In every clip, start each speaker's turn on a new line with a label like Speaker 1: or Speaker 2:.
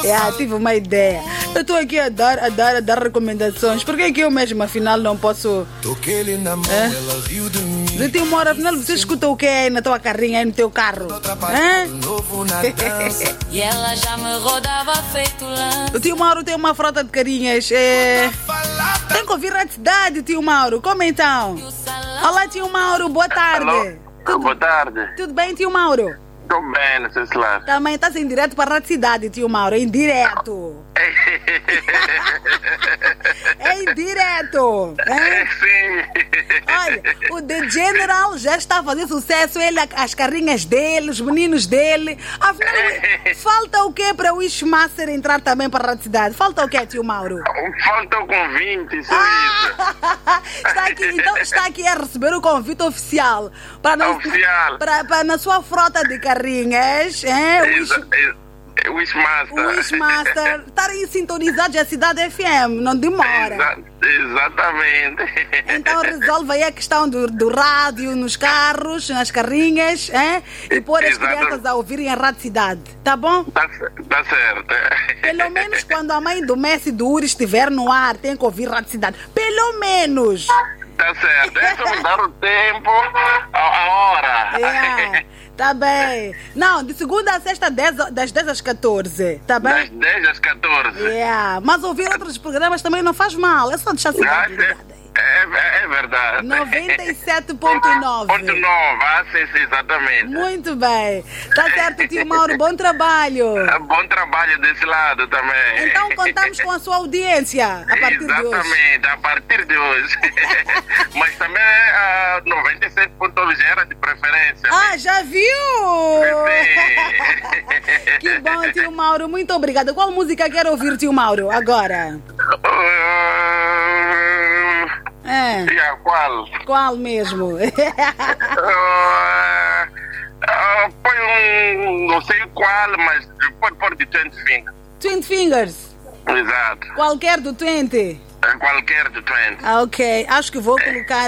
Speaker 1: Tive uma ideia. Eu estou aqui a dar recomendações. Por que eu mesmo, afinal, não posso... De ti uma hora, afinal, você escuta o que é na tua carrinha, aí no teu carro?
Speaker 2: E ela já me rodava feito lã.
Speaker 1: O tio Mauro tem uma frota de carinhas. Tem que ouvir a cidade, tio Mauro. Como então? Olá, tio Mauro, boa tarde.
Speaker 3: Boa tarde.
Speaker 1: Tudo bem, tio Mauro?
Speaker 3: Estou bem, não sei se lá.
Speaker 1: Também estás em direto para a cidade, tio Mauro. Em direto. É em direto.
Speaker 3: Sim.
Speaker 1: Olha, o The General já está a fazer sucesso. Ele, as carrinhas dele, os meninos dele. Afinal, falta o quê para o Wishmaster entrar também para a cidade? Falta o quê, tio Mauro?
Speaker 3: Falta o convite, só isso.
Speaker 1: Está aqui a receber o convite oficial. Para na sua frota de carrinhas.
Speaker 3: O Wishmaster.
Speaker 1: Estarem sintonizados a Cidade FM, não demora.
Speaker 3: Exatamente.
Speaker 1: Então resolve aí a questão do rádio nos carros, nas carrinhas, e pôr as crianças a ouvirem a Rádio Cidade, tá bom?
Speaker 3: Tá certo.
Speaker 1: Pelo menos quando a mãe do Messi e do Uri estiver no ar, tem que ouvir Rádio Cidade. Pelo menos.
Speaker 3: Tá certo. É só mudar o tempo, a hora.
Speaker 1: Tá bem. Não, de segunda a sexta, das 10 às 14. Tá bem?
Speaker 3: Das 10 às 14.
Speaker 1: Mas ouvir outros programas também não faz mal. É só deixar a cidade ligada aí.
Speaker 3: É verdade.
Speaker 1: 97.9.
Speaker 3: Sim, exatamente.
Speaker 1: Muito bem. Tá certo, tio Mauro. Bom trabalho.
Speaker 3: Bom trabalho desse lado também.
Speaker 1: Então contamos com a sua audiência a partir de hoje.
Speaker 3: Exatamente, a partir de hoje. Mas também a 97.9 era de preferência.
Speaker 1: Já viu?
Speaker 3: Sim.
Speaker 1: Que bom, tio Mauro. Muito obrigada. Qual música quer ouvir, tio Mauro, agora?
Speaker 3: Qual?
Speaker 1: Qual mesmo?
Speaker 3: Põe não sei qual, mas pode pôr de 20 Fingers.
Speaker 1: 20 Fingers?
Speaker 3: Exato.
Speaker 1: Qualquer do 20?
Speaker 3: Qualquer do 20.
Speaker 1: Ok, acho que vou colocar...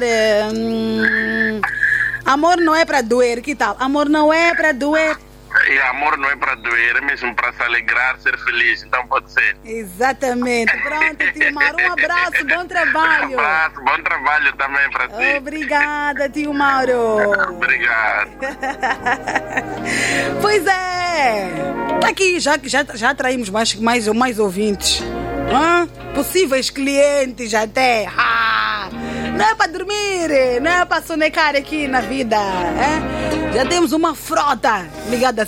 Speaker 1: Amor não é para doer, que tal? Amor não é para doer.
Speaker 3: E amor não é para doer, é mesmo para se alegrar, ser feliz, então pode ser.
Speaker 1: Exatamente. Pronto, tio Mauro, um abraço, bom trabalho.
Speaker 3: Um abraço, bom trabalho também para ti.
Speaker 1: Obrigada, tio Mauro.
Speaker 3: Obrigado.
Speaker 1: Pois é. Aqui já atraímos mais ouvintes. Possíveis clientes até. Não é para dormir, não é para sonecar aqui na vida. Já temos uma frota ligada